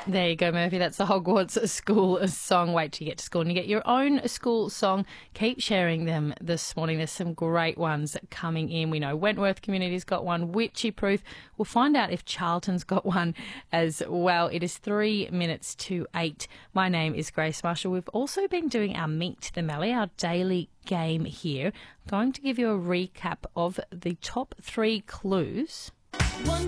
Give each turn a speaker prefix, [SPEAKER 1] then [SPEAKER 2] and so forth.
[SPEAKER 1] There you go, Murphy. That's the Hogwarts school song. Wait till you get to school and you get your own school song. Keep sharing them this morning. There's some great ones coming in. We know Wentworth Community's got one, Witchy Proof. We'll find out if Charlton's got one as well. It is 3 minutes to 8. My name is Grace Marshall. We've also been doing our Meet the Mallee, our daily game here. I'm going to give you a recap of the top 3 clues.
[SPEAKER 2] 1,